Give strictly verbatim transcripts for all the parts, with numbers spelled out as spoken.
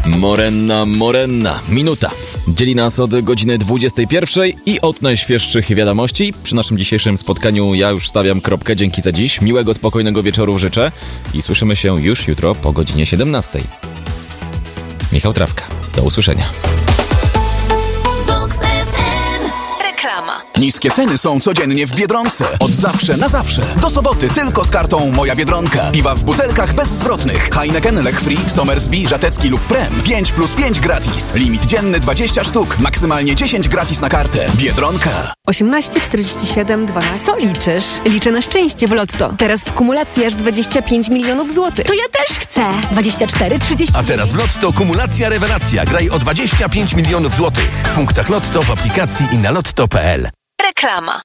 Morenna, morenna, minuta. Dzieli nas od godziny dwudziestej pierwszej i od najświeższych wiadomości. Przy naszym dzisiejszym spotkaniu ja już stawiam kropkę. Dzięki za dziś. Miłego, spokojnego wieczoru życzę i słyszymy się już jutro po godzinie siedemnastej. Michał Trawka. Do usłyszenia. Niskie ceny są codziennie w Biedronce. Od zawsze na zawsze. Do soboty tylko z kartą Moja Biedronka. Piwa w butelkach bezzwrotnych. Heineken, Lech Free, Somersby, Żatecki lub Prem. pięć plus pięć gratis. Limit dzienny dwadzieścia sztuk. Maksymalnie dziesięć gratis na kartę. Biedronka. osiemnaście czterdzieści siedem dwanaście. Co liczysz? Liczę na szczęście w Lotto. Teraz w kumulacji aż dwadzieścia pięć milionów złotych. To ja też chcę. dwadzieścia cztery trzydzieści. A teraz w Lotto kumulacja rewelacja. Graj o dwadzieścia pięć milionów złotych. W punktach Lotto, w aplikacji i na lotto kropka pe el. Reklama.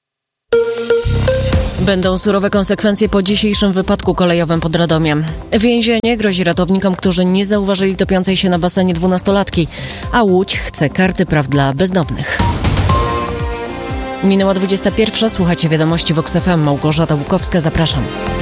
Będą surowe konsekwencje po dzisiejszym wypadku kolejowym pod Radomiem. Więzienie grozi ratownikom, którzy nie zauważyli topiącej się na basenie dwunastolatki, a Łódź chce karty praw dla bezdomnych. Minęła dwudziesta pierwsza. Słuchacie wiadomości Vox F M. Małgorzata Łukowska, zapraszam.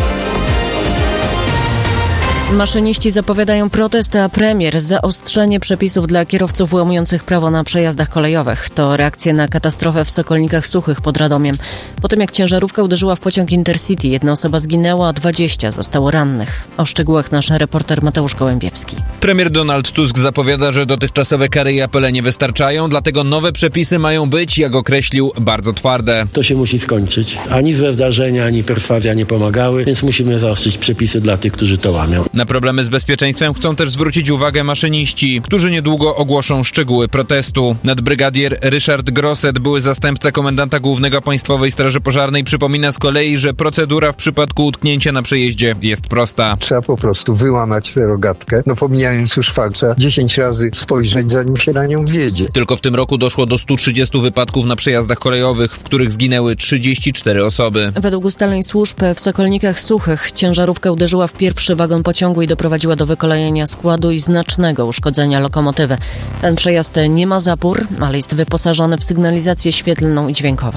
Maszyniści zapowiadają protest, a premier zaostrzenie przepisów dla kierowców łamujących prawo na przejazdach kolejowych. To reakcja na katastrofę w Sokolnikach Suchych pod Radomiem. Po tym jak ciężarówka uderzyła w pociąg Intercity, jedna osoba zginęła, a dwadzieścia zostało rannych. O szczegółach nasz reporter Mateusz Gołębiewski. Premier Donald Tusk zapowiada, że dotychczasowe kary i apele nie wystarczają, dlatego nowe przepisy mają być, jak określił, bardzo twarde. To się musi skończyć. Ani złe zdarzenia, ani perswazja nie pomagały, więc musimy zaostrzyć przepisy dla tych, którzy to łamią. Na problemy z bezpieczeństwem chcą też zwrócić uwagę maszyniści, którzy niedługo ogłoszą szczegóły protestu. Nadbrygadier Ryszard Grosset, były zastępca komendanta głównego Państwowej Straży Pożarnej, przypomina z kolei, że procedura w przypadku utknięcia na przejeździe jest prosta. Trzeba po prostu wyłamać tę rogatkę, no pomijając już fakt, że dziesięć razy spojrzeć, zanim się na nią wjedzie. Tylko w tym roku doszło do stu trzydziestu wypadków na przejazdach kolejowych, w których zginęły trzydzieści cztery osoby. Według ustaleń służb w Sokolnikach Suchych ciężarówka uderzyła w pierwszy wagon pociągu i doprowadziła do wykolejenia składu i znacznego uszkodzenia lokomotywy. Ten przejazd nie ma zapór, ale jest wyposażony w sygnalizację świetlną i dźwiękową.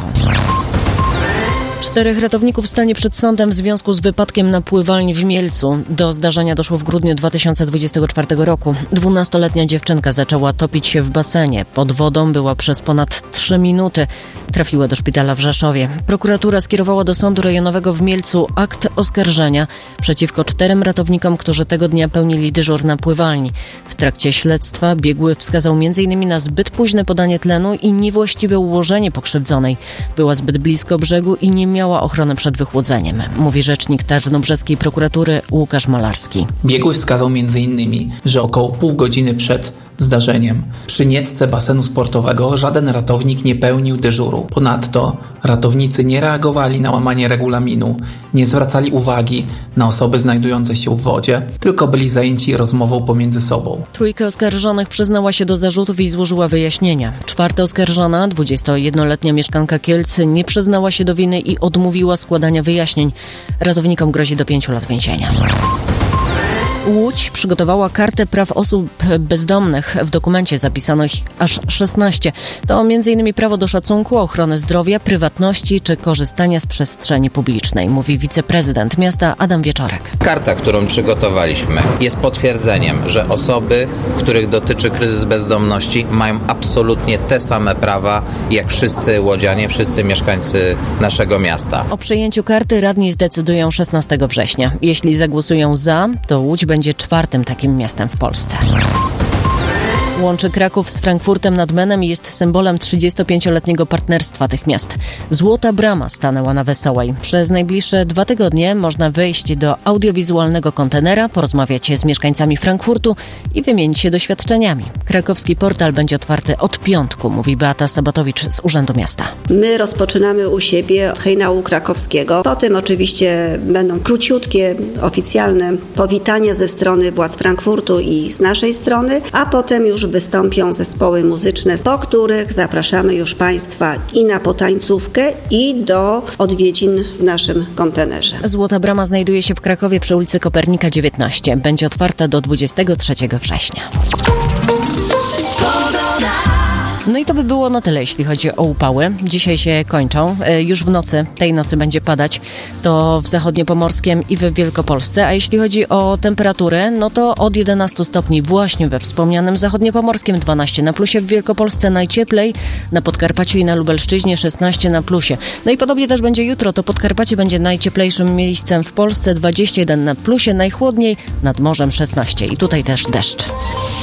Czterech ratowników stanie przed sądem w związku z wypadkiem na pływalni w Mielcu. Do zdarzenia doszło w grudniu dwa tysiące dwudziestego czwartego roku. Dwunastoletnia dziewczynka zaczęła topić się w basenie. Pod wodą była przez ponad trzy minuty. Trafiła do szpitala w Rzeszowie. Prokuratura skierowała do sądu rejonowego w Mielcu akt oskarżenia przeciwko czterem ratownikom, którzy tego dnia pełnili dyżur na pływalni. W trakcie śledztwa biegły wskazał między innymi na zbyt późne podanie tlenu i niewłaściwe ułożenie pokrzywdzonej. Była zbyt blisko brzegu i nie miała ochronę przed wychłodzeniem, mówi rzecznik tarnobrzeskiej prokuratury Łukasz Malarski. Biegły wskazał między innymi, że około pół godziny przed zdarzeniem przy niecce basenu sportowego żaden ratownik nie pełnił dyżuru. Ponadto ratownicy nie reagowali na łamanie regulaminu, nie zwracali uwagi na osoby znajdujące się w wodzie, tylko byli zajęci rozmową pomiędzy sobą. Trójka oskarżonych przyznała się do zarzutów i złożyła wyjaśnienia. Czwarta oskarżona, dwudziestojednoletnia mieszkanka Kielc, nie przyznała się do winy i odmówiła składania wyjaśnień. Ratownikom grozi do pięciu lat więzienia. Łódź przygotowała kartę praw osób bezdomnych. W dokumencie zapisano ich aż szesnaście. To między innymi prawo do szacunku, ochrony zdrowia, prywatności czy korzystania z przestrzeni publicznej, mówi wiceprezydent miasta Adam Wieczorek. Karta, którą przygotowaliśmy, jest potwierdzeniem, że osoby, których dotyczy kryzys bezdomności, mają absolutnie te same prawa jak wszyscy łodzianie, wszyscy mieszkańcy naszego miasta. O przyjęciu karty radni zdecydują szesnastego września. Jeśli zagłosują za, to Łódź będzie będzie czwartym takim miastem w Polsce. Łączy Kraków z Frankfurtem nad Menem i jest symbolem trzydziestopięcioletniego partnerstwa tych miast. Złota Brama stanęła na Wesołej. Przez najbliższe dwa tygodnie można wejść do audiowizualnego kontenera, porozmawiać z mieszkańcami Frankfurtu i wymienić się doświadczeniami. Krakowski portal będzie otwarty od piątku, mówi Beata Sabatowicz z Urzędu Miasta. My rozpoczynamy u siebie od hejnału krakowskiego. Potem oczywiście będą króciutkie, oficjalne powitania ze strony władz Frankfurtu i z naszej strony, a potem już wystąpią zespoły muzyczne, po których zapraszamy już Państwa i na potańcówkę, i do odwiedzin w naszym kontenerze. Złota Brama znajduje się w Krakowie przy ulicy Kopernika dziewiętnaście. Będzie otwarta do dwudziestego trzeciego września. No i to by było na tyle, jeśli chodzi o upały. Dzisiaj się kończą. Już w nocy, tej nocy będzie padać. To w zachodniopomorskiem i w Wielkopolsce. A jeśli chodzi o temperaturę, no to od jedenastu stopni właśnie we wspomnianym zachodniopomorskim, dwanaście na plusie, w Wielkopolsce najcieplej, na Podkarpaciu i na Lubelszczyźnie szesnaście na plusie. No i podobnie też będzie jutro. To Podkarpacie będzie najcieplejszym miejscem w Polsce, dwadzieścia jeden na plusie, najchłodniej nad morzem szesnaście. I tutaj też deszcz.